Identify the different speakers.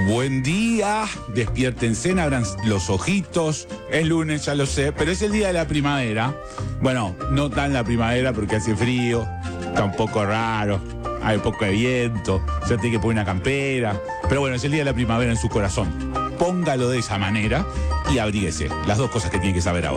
Speaker 1: Buen día, despiértense, abran los ojitos. Es lunes, ya lo sé, pero es el día de la primavera. Bueno, no tan la primavera porque hace frío, está un poco raro, hay poco de viento, ya tiene que poner una campera. Pero bueno, es el día de la primavera en su corazón. Póngalo de esa manera y abríguese. Las dos cosas que tiene que saber ahora.